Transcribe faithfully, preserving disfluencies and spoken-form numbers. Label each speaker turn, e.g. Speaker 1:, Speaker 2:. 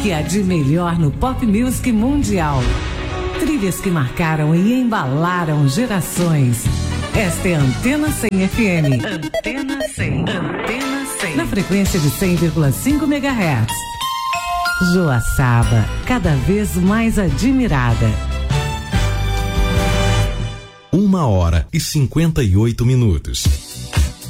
Speaker 1: que há de melhor no pop music mundial. Trilhas que marcaram e embalaram gerações. Esta é a Antena cem F M. Antena cem. Antena cem. Na frequência de cem vírgula cinco megahertz. Joaçaba, cada vez mais admirada.
Speaker 2: Uma hora e cinquenta e oito minutos.